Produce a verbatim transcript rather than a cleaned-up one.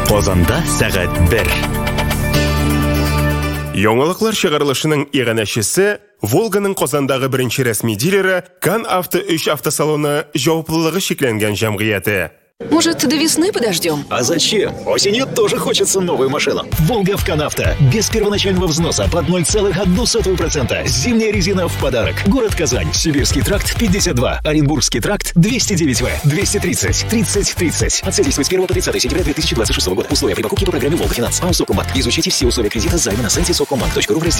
Казанда сәгать бер. Яңалыклар чыгарылышының иганәчесе Волганың Казандагы беренче рәсми дилеры Кан Авто өч автосалоны җаваплылыгы шикләнгән җәмгыяте. Может, до весны подождем? А зачем? Осенью тоже хочется новую машину. Волга в Канавто. Без первоначального взноса под ноль целых одна сотая процента. Зимняя резина в подарок. Город Казань. Сибирский тракт пятьдесят два. Оренбургский тракт двести девять вэ. двести тридцать. тридцать тридцать. Акция действует с первого по тридцатое сентября две тысячи двадцать шестого года. Условия при покупке по программе Волга Финанс. АО Сокомбанк. Изучите все условия кредита займа на сайте сокомбанк точка ру.